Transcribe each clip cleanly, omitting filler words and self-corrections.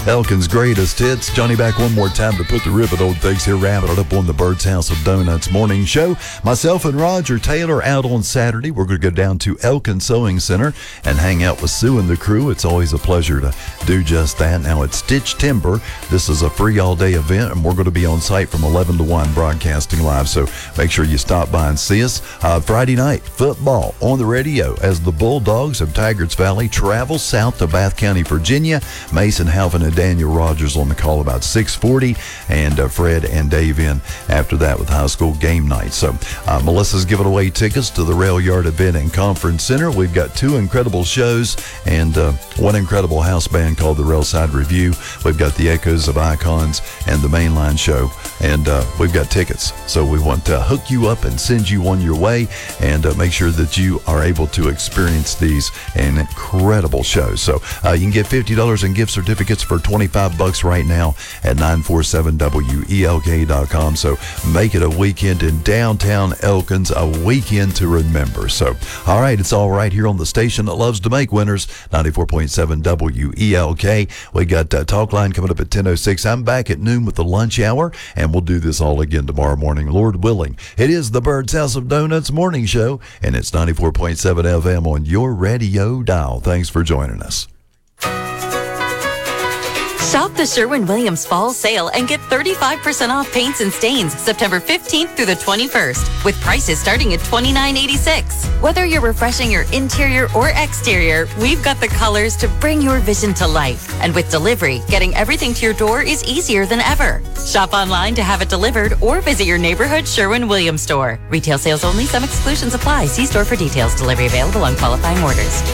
Elkin's greatest hits. Johnny back one more time to put the ribbon on things here, wrapping it up on the Bird's House of Donuts morning show. Myself and Roger Taylor out on Saturday. We're going to go down to Elkin Sewing Center and hang out with Sue and the crew. It's always a pleasure to do just that. Now it's Stitch Timber. This is a free all-day event, and we're going to be on site from 11 to 1 broadcasting live. So make sure you stop by and see us. Friday night, football on the radio as the Bulldogs of Taggarts Valley travel south to Bath County, Virginia. Mason Halvin and Daniel Rogers on the call about 6:40, and Fred and Dave in after that with high school game night. So Melissa's giving away tickets to the Rail Yard event and conference center. We've got 2 incredible shows and one incredible house band called the Railside Review. We've got the Echoes of Icons and the Mainline Show, and we've got tickets. So we want to hook you up and send you on your way, and make sure that you are able to experience these incredible shows. So you can get $50 in gift certificates for $25 right now at 947WELK.com. So make it a weekend in downtown Elkins, a weekend to remember. So, all right, it's all right here on the station that loves to make winners, 94.7 WELK. We got Talk Line coming up at 10:06. I'm back at noon with the lunch hour, and we'll do this all again tomorrow morning, Lord willing. It is the Bird's House of Donuts morning show, and it's 94.7 FM on your radio dial. Thanks for joining us. Shop the Sherwin-Williams Fall Sale and get 35% off paints and stains September 15th through the 21st, with prices starting at $29.86. Whether you're refreshing your interior or exterior, we've got the colors to bring your vision to life. And with delivery, getting everything to your door is easier than ever. Shop online to have it delivered or visit your neighborhood Sherwin-Williams store. Retail sales only. Some exclusions apply. See store for details. Delivery available on qualifying orders.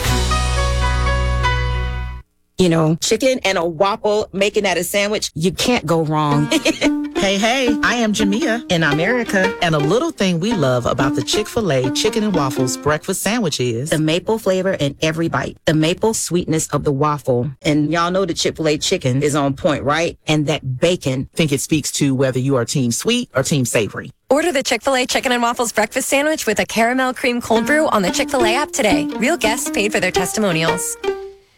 You know, chicken and a waffle, making that a sandwich, you can't go wrong. Hey, I am Jamia in America, and a little thing we love about the Chick-fil-A Chicken and Waffles breakfast sandwich is the maple flavor in every bite, the maple sweetness of the waffle. And y'all know the Chick-fil-A chicken is on point, right? And that bacon. I think it speaks to whether you are team sweet or team savory. Order the Chick-fil-A Chicken and Waffles breakfast sandwich with a caramel cream cold brew on the Chick-fil-A app today. Real guests paid for their testimonials.